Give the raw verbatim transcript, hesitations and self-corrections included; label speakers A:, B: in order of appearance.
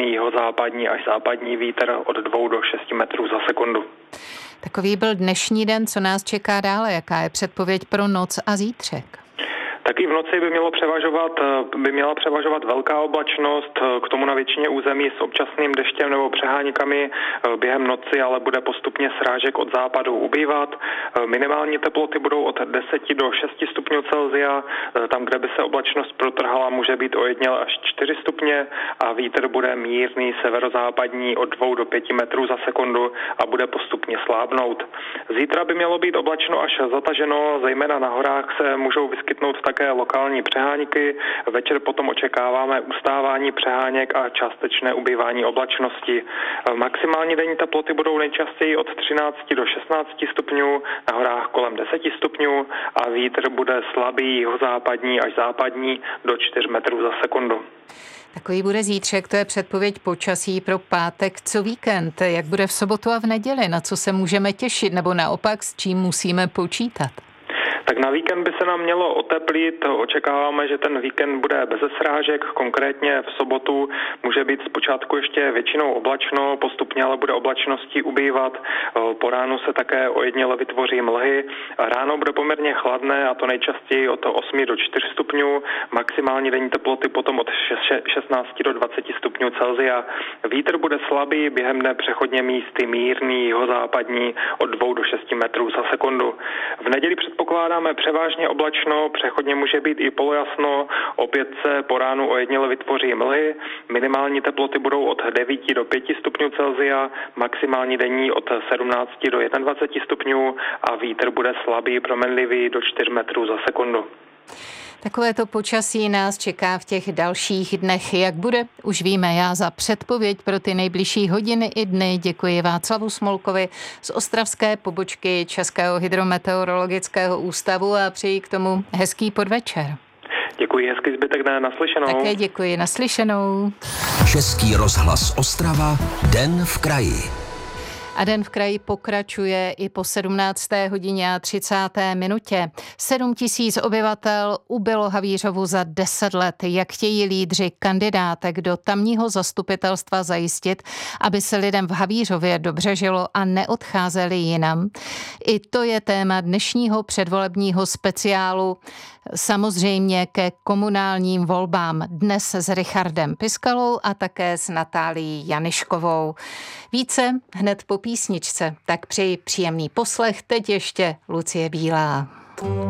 A: mírný jihozápadní až západní vítr od dvou do šesti metrů za sekundu.
B: Takový byl dnešní den, co nás čeká dále, jaká je předpověď pro noc a zítřek?
A: Taky v noci by mělo převažovat, by měla převažovat velká oblačnost, k tomu na většině území s občasným deštěm nebo přeháníkami během noci, ale bude postupně srážek od západu ubývat. Minimální teploty budou od deseti do šesti stupňů Celsia, tam, kde by se oblačnost protrhala, může být ojediněle až čtyři stupně a vítr bude mírný severozápadní od dvou do pěti metrů za sekundu a bude postupně slábnout. Zítra by mělo být oblačno až zataženo, zejména na horách se můžou vyskytnout také lokální přeháníky. Večer potom očekáváme ustávání přeháněk a částečné ubývání oblačnosti. Maximální denní teploty budou nejčastěji od třinácti do šestnácti stupňů, na horách kolem deseti stupňů a vítr bude slabý jihozápadní až západní do čtyř metrů za sekundu.
B: Takový bude zítřek, to je předpověď počasí pro pátek. Co víkend? Jak bude v sobotu a v neděli? Na co se můžeme těšit? Nebo naopak, s čím musíme počítat?
A: Tak na víkend by se nám mělo oteplit, očekáváme, že ten víkend bude beze srážek, konkrétně v sobotu může být zpočátku ještě většinou oblačno, postupně ale bude oblačností ubývat, po ránu se také ojediněle vytvoří mlhy, ráno bude poměrně chladné a to nejčastěji od osmi do čtyř stupňů, maximální denní teploty potom od šestnácti do dvaceti stupňů Celsia. Vítr bude slabý, během dne přechodně místy mírný, jihozápadní od dvou do šesti metrů za sekundu. V neděli předpokládáme převážně oblačno, přechodně může být i polojasno, opět se po ránu ojediněle vytvoří mlhy, minimální teploty budou od devíti do pěti stupňů Celsia, maximální denní od sedmnácti do dvaceti jednoho stupňů a vítr bude slabý, proměnlivý do čtyř metrů za sekundu.
B: Takovéto počasí nás čeká v těch dalších dnech. Jak bude, už víme. Já za předpověď pro ty nejbližší hodiny i dny děkuji Václavu Smolkovi z ostravské pobočky Českého hydrometeorologického ústavu a přeji k tomu hezký podvečer.
A: Děkuji, hezký zbytek dne, naslyšenou.
B: Také děkuji, naslyšenou.
C: Český rozhlas Ostrava, Den v kraji.
B: A Den v kraji pokračuje i po sedmnácté hodině a třicáté minutě. Sedm tisíc obyvatel ubylo Havířovu za deset let. Jak chtějí lídři kandidátek do tamního zastupitelstva zajistit, aby se lidem v Havířově dobře žilo a neodcházeli jinam? I to je téma dnešního předvolebního speciálu. Samozřejmě ke komunálním volbám. Dnes s Richardem Piskalou a také s Natálií Janiškovou. Více hned po písničce, tak přeji příjemný poslech. Teď ještě Lucie Bílá.